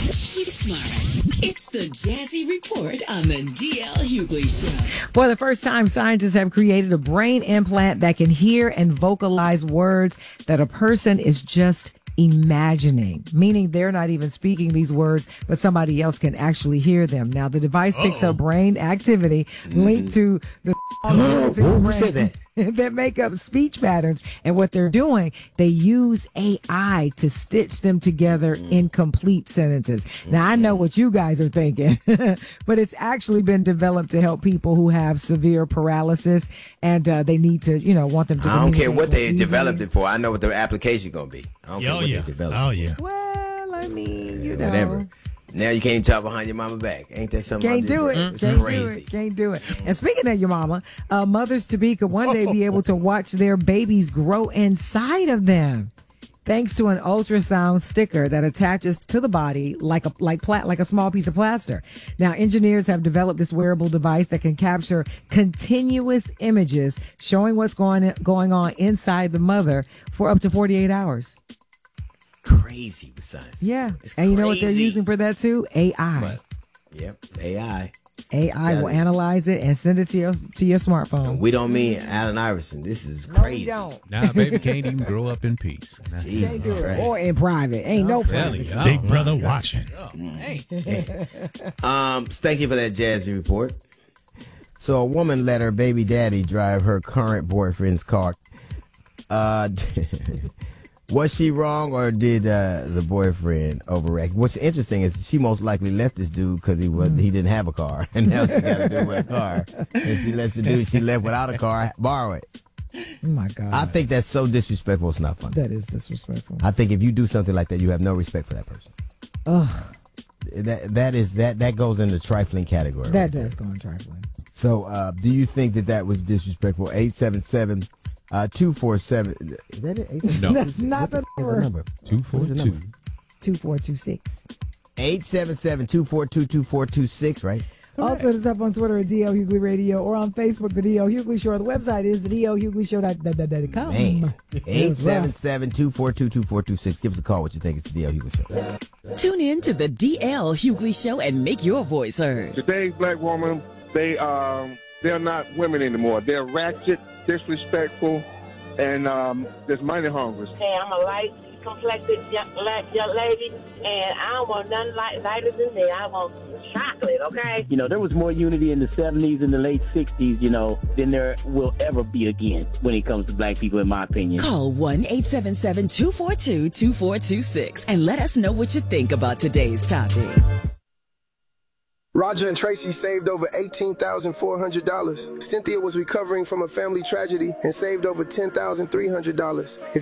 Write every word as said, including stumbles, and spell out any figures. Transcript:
She's smart. It's the Jazzy Report on the D L Hughley Show. For the first time, scientists have created a brain implant that can hear and vocalize words that a person is just imagining, meaning they're not even speaking these words, but somebody else can actually hear them. Now, the device picks Uh-oh. up brain activity linked to the Who said that? that make up speech patterns. And what they're doing, they use A I to stitch them together in complete sentences. Now, I know what you guys are thinking, but it's actually been developed to help people who have severe paralysis and uh, they need to, you know, want them to I don't care what they easily. developed it for. I know what the application going to be. I don't care Oh, what yeah. they developed. Oh, yeah. Well, I mean, you know. Whatever. Now you can't even talk behind your mama back. Ain't that something? Can't I do it. It's Can't crazy. do it. Can't do it. And speaking of your mama, uh, mothers to be could one day be able to watch their babies grow inside of them, thanks to an ultrasound sticker that attaches to the body like a like pla- like a small piece of plaster. Now, engineers have developed this wearable device that can capture continuous images showing what's going going on inside the mother for up to forty-eight hours. Crazy with science. Yeah, It's and you know what they're crazy. using for that too? A I. What? Yep, A I. A I Tell will you. analyze it and send it to your to your smartphone. We don't mean Allen Iverson. This is No, we crazy. don't. Nah, baby can't even grow up in peace. Nah. Jesus Can't do it. Christ. Or in private. Ain't no Tell you, privacy. oh, Big brother my God. watching. Um, thank you for that jazzy report. So a woman let her baby daddy drive her current boyfriend's car. Uh, was she wrong or did uh, the boyfriend overreact? What's interesting is she most likely left this dude because he was he didn't have a car, and now she got to do it with a car. And she lets the dude she left without a car borrow it. Oh my God. I think that's so disrespectful. It's not funny. that is disrespectful. I think if you do something like that, you have no respect for that person. Ugh. That that is that that goes in the trifling category. That does go in trifling. So, uh, do you think that that was disrespectful? eight seven seven, two four seven Is that it? No. That's not the What's the number? Two four What is the two. number? two four two six. eight seven seven, two four two, two four two six, right? Also, hit us up on Twitter at D L Hughley Radio or on Facebook, The D L Hughley Show. The website is the D L Hughley Show dot com. Man. eight seven seven, two four two, two four two six. Give us a call what you think. It's the D L Hughley Show. Tune in to the D L Hughley Show and make your voice heard. Today's black woman, they um they're not women anymore. They're ratchet, disrespectful, and um there's money hungry. Hey, I'm a light complected young, black young lady, and I don't want nothing light, lighter than that. I want chocolate, okay? You know, there was more unity in the seventies and the late sixties, you know, than there will ever be again when it comes to black people, in my opinion. Call one eight seven seven, two four two, two four two six and let us know what you think about today's topic. Roger and Tracy saved over eighteen thousand four hundred dollars. Cynthia was recovering from a family tragedy and saved over ten thousand three hundred dollars. If